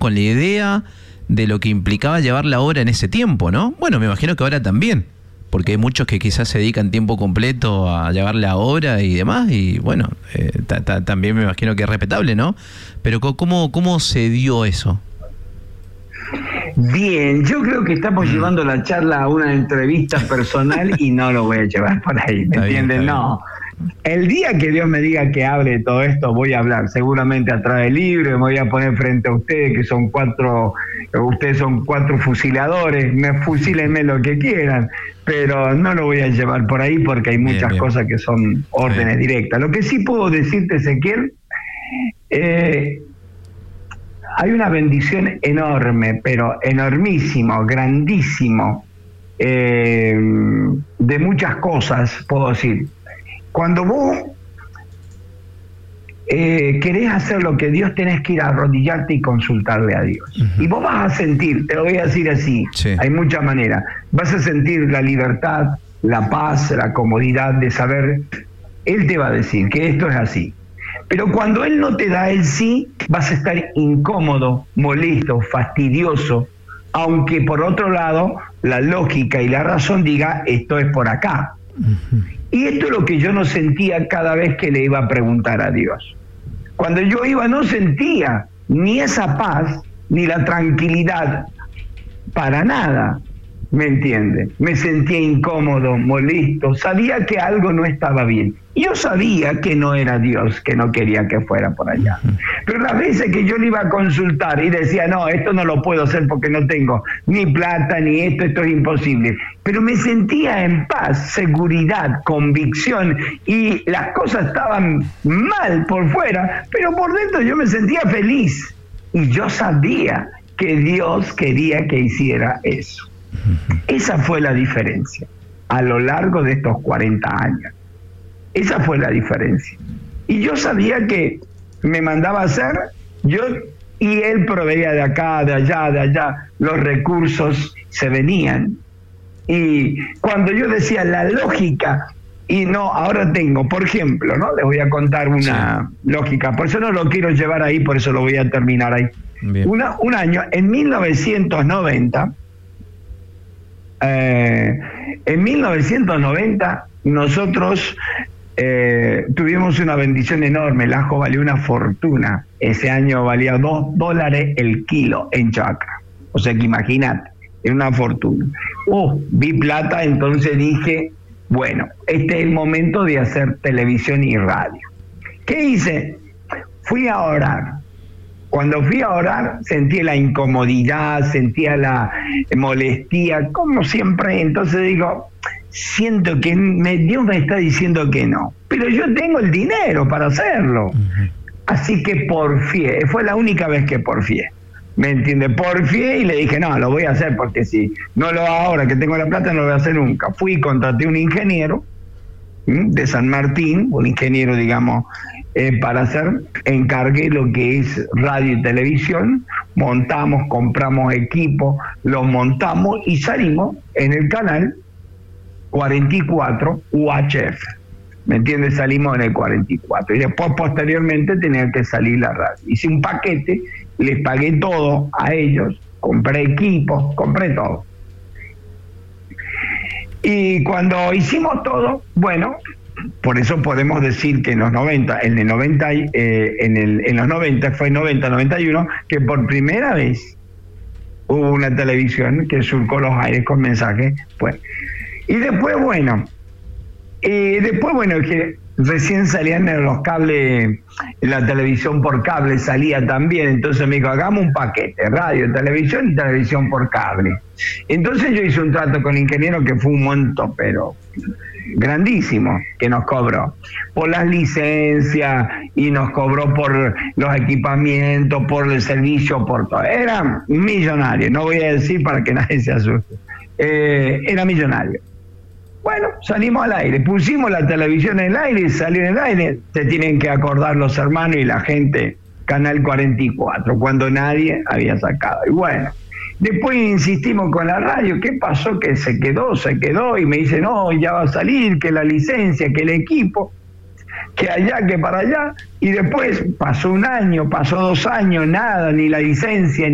con la idea de lo que implicaba llevar la obra en ese tiempo, ¿no? Bueno, me imagino que ahora también, porque hay muchos que quizás se dedican tiempo completo a llevar la obra y demás, y bueno, también me imagino que es respetable, ¿no? Pero ¿cómo se dio eso? Bien, yo creo que estamos llevando la charla a una entrevista personal y no lo voy a llevar por ahí, ¿me entienden? No. El día que Dios me diga que hable de todo esto, voy a hablar, seguramente a través del libro, me voy a poner frente a ustedes, que son ustedes son 4 fusiladores, fusílenme lo que quieran, pero no lo voy a llevar por ahí porque hay muchas cosas que son órdenes directas. Lo que sí puedo decirte, Ezequiel, hay una bendición enorme, pero enormísimo, grandísimo, de muchas cosas, puedo decir. Cuando vos querés hacer lo que Dios, tenés que ir a arrodillarte y consultarle a Dios. Y vos vas a sentir, te lo voy a decir así, hay muchas maneras, vas a sentir la libertad, la paz, la comodidad de saber, Él te va a decir que esto es así. Pero cuando Él no te da el sí, vas a estar incómodo, molesto, fastidioso, aunque por otro lado la lógica y la razón diga esto es por acá. Y esto es lo que yo no sentía cada vez que le iba a preguntar a Dios. Cuando yo iba no sentía ni esa paz ni la tranquilidad para nada, ¿me entiende? Me sentía incómodo, molesto, sabía que algo no estaba bien. Yo sabía que no era Dios, que no quería que fuera por allá. Pero las veces que yo le iba a consultar y decía, no, esto no lo puedo hacer porque no tengo ni plata, ni esto es imposible. Pero me sentía en paz, seguridad, convicción, y las cosas estaban mal por fuera, pero por dentro yo me sentía feliz. Y yo sabía que Dios quería que hiciera eso. Esa fue la diferencia a lo largo de estos 40 años. Esa fue la diferencia. Y yo sabía que me mandaba a hacer, y Él proveía de acá, de allá, los recursos se venían. Y cuando yo decía la lógica, y no, ahora tengo, por ejemplo, ¿no? Les voy a contar una lógica, por eso no lo quiero llevar ahí, por eso lo voy a terminar ahí. Un año, en 1990, nosotros tuvimos una bendición enorme. El ajo valió una fortuna. Ese año valía $2 el kilo en Chacra. O sea que imagínate, era una fortuna. Vi plata, entonces dije, bueno, este es el momento de hacer televisión y radio. ¿Qué hice? Fui a orar. Cuando fui a orar sentí la incomodidad, sentía la molestia, como siempre. Entonces digo, siento que Dios me está diciendo que no, pero yo tengo el dinero para hacerlo. Así que porfié, fue la única vez que porfié, ¿me entiende? Porfié y le dije, no, lo voy a hacer porque si no lo hago ahora que tengo la plata no lo voy a hacer nunca. Fui y contraté un ingeniero de San Martín, un ingeniero, digamos, para hacer, encargué lo que es radio y televisión, compramos equipo, lo montamos y salimos en el canal 44 UHF, ¿me entiendes? Salimos en el 44 y después posteriormente tenía que salir la radio. Hice un paquete, les pagué todo a ellos, compré equipos, compré todo. Y cuando hicimos todo, bueno, por eso podemos decir que en los 90, en los 90 fue 90, 91, que por primera vez hubo una televisión que surcó los aires con mensajes, pues. Y después, bueno, que recién salían los cables, la televisión por cable salía también, entonces me dijo, hagamos un paquete, radio, televisión y televisión por cable. Entonces yo hice un trato con el ingeniero que fue un monto, pero grandísimo, que nos cobró por las licencias y nos cobró por los equipamientos, por el servicio, por todo. Era millonario, no voy a decir para que nadie se asuste. Era millonario. Bueno, salimos al aire, pusimos la televisión en el aire, salió en el aire, se tienen que acordar los hermanos y la gente, Canal 44, cuando nadie había sacado. Y bueno, después insistimos con la radio, ¿qué pasó? Que se quedó, y me dice, no, ya va a salir, que la licencia, que el equipo, que allá, que para allá, y después pasó un año, pasó 2 años, nada, ni la licencia,